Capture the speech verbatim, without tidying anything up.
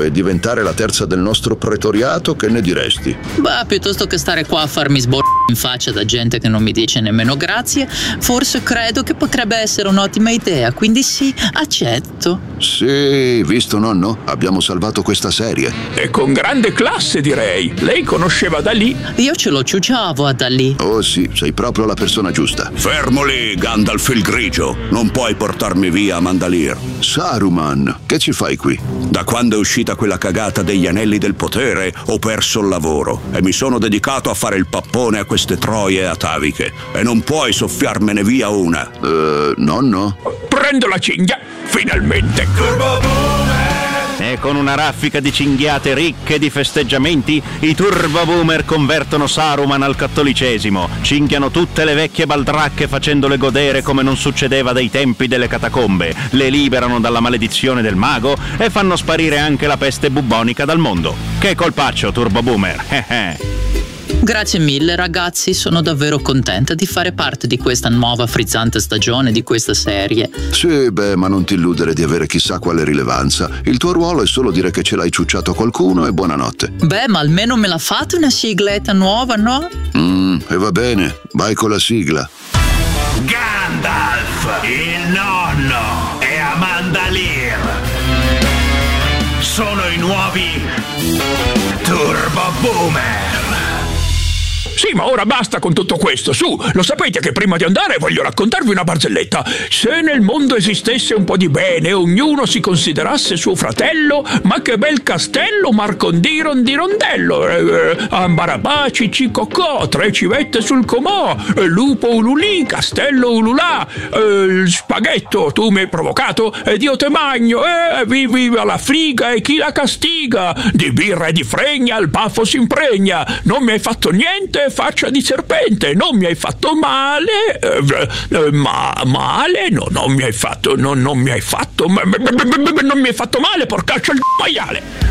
e diventare la terza del nostro pretoriato, che ne diresti? Beh, piuttosto che stare qua a farmi sbor in faccia da gente che non mi dice nemmeno grazie, forse credo che potrebbe essere un'ottima idea, quindi sì, accetto. Sì, visto nonno? Abbiamo salvato questa serie. E con grande classe, direi. Lei conosceva Dalì? Io ce lo ciuciavo a Dalì. Oh sì, sei proprio la persona giusta. Fermo lì, Gandalf il grigio. Non puoi portarmi via a Mandalir. Saruman, che ci fai qui? Da quando è uscita quella cagata degli anelli del potere ho perso il lavoro e mi sono dedicato a fare il pappone a queste troie ataviche. E non puoi soffiarmene via una. Uh, nonno? Prendo la cinghia, finalmente. E con una raffica di cinghiate ricche di festeggiamenti, i Turbo Boomer convertono Saruman al cattolicesimo, cinghiano tutte le vecchie baldracche facendole godere come non succedeva dai tempi delle catacombe, le liberano dalla maledizione del mago e fanno sparire anche la peste bubbonica dal mondo. Che colpaccio, Turbo Boomer! Eh eh. Grazie mille ragazzi, sono davvero contenta di fare parte di questa nuova frizzante stagione di questa serie. Sì, beh, ma non ti illudere di avere chissà quale rilevanza. Il tuo ruolo è solo dire che ce l'hai ciucciato qualcuno e buonanotte. Beh, ma almeno me la fate una sigletta nuova, no? Mm, e va bene, vai con la sigla. Gandalf, il nonno, e Amandalir sono i nuovi Turbo Boomer. Sì, ma ora basta con tutto questo, su! Lo sapete che prima di andare voglio raccontarvi una barzelletta. Se nel mondo esistesse un po' di bene, ognuno si considerasse suo fratello, ma che bel castello Marcondiron di Rondello! Eh, Ambarabaci cicocò, tre civette sul comò, eh, lupo ululì, castello ululà, eh, spaghetto, tu mi hai provocato ed io te magno, eh, viva la friga e chi la castiga, di birra e di fregna il baffo si impregna, non mi hai fatto niente, faccia di serpente, non mi hai fatto male, eh, eh, ma male, no, non mi hai fatto, no, non mi hai fatto, ma, ma, ma, ma, non mi hai fatto male, porcaccio il maiale.